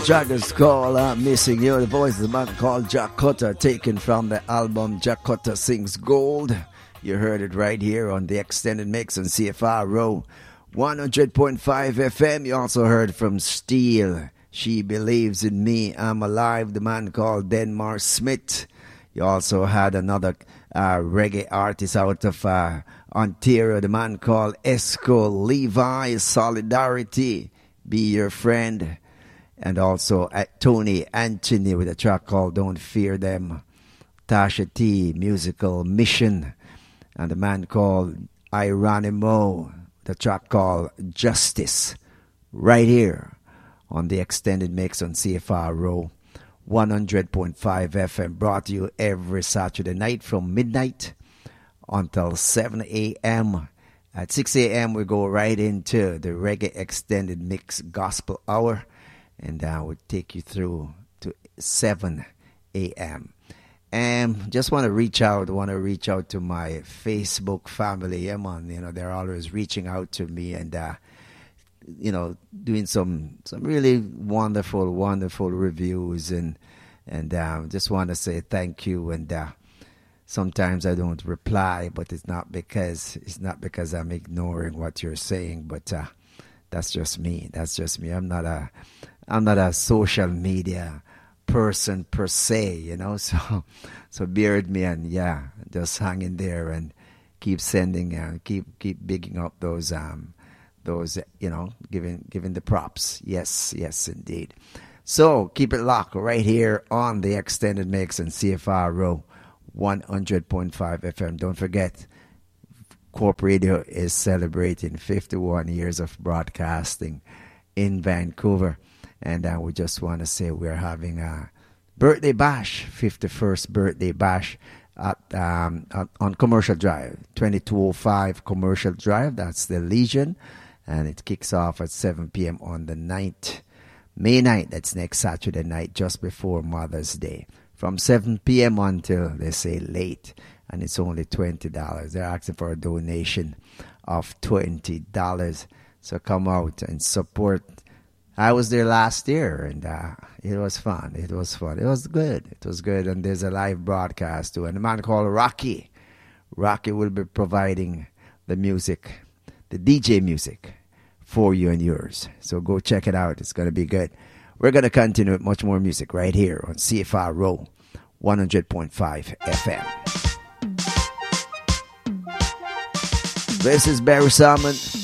Jaggers call Missing You. The voice of the man called Jack Cutter, taken from the album Jack Cutter Sings Gold. You heard it right here on the extended mix on CFRO 100.5 FM. You also heard from Steel, She Believes in Me, I'm Alive, the man called Denmark Smith. You also had another reggae artist out of Ontario, the man called Esco Levi, Solidarity, Be Your Friend. And also Tony Anthony with a track called Don't Fear Them. Tasha T, Musical Mission. And the man called Ironimo, the track called Justice. Right here on the extended mix on CFRO 100.5 FM. Brought to you every Saturday night from midnight until 7 a.m. At 6 a.m. we go right into the Reggae Extended Mix Gospel Hour. And we'll take you through to 7 a.m. And just want to reach out to my Facebook family. Yeah, man, they're always reaching out to me and, doing some really wonderful reviews. And just want to say thank you. And sometimes I don't reply, but it's not because I'm ignoring what you're saying, but that's just me. I'm not a social media person per se, so bear with me and just hang in there and keep sending, keep bigging up those, giving the props. Yes, indeed. So keep it locked right here on the extended mix and CFRO 100.5 FM. Don't forget, Corp Radio is celebrating 51 years of broadcasting in Vancouver. And we just want to say we're having a birthday bash, 51st birthday bash on Commercial Drive, 2205 Commercial Drive. That's the Legion. And it kicks off at 7 p.m. on the 9th, May 9th. That's next Saturday night, just before Mother's Day. From 7 p.m. until, they say, late. And it's only $20. They're asking for a donation of $20. So come out and support. I was there last year, and it was fun. It was good. And there's a live broadcast, too. And a man called Rocky. Rocky will be providing the music, the DJ music, for you and yours. So go check it out. It's going to be good. We're going to continue with much more music right here on CFRO 100.5 FM. This is Barry Salmon.